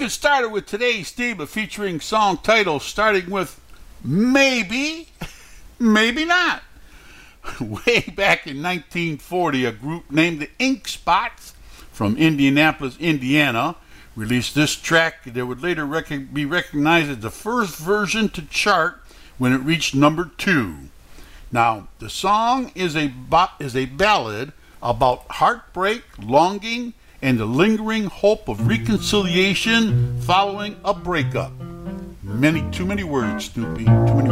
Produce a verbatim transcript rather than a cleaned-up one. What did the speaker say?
get started with today's theme of featuring song titles starting with Maybe, Maybe Not. Way back in nineteen forty, a group named the Ink Spots from Indianapolis, Indiana, released this track that would later rec- be recognized as the first version to chart when it reached number two. Now, the song is a ba- is a ballad about heartbreak, longing, and the lingering hope of reconciliation following a breakup. Many, too many words, Snoopy. Too many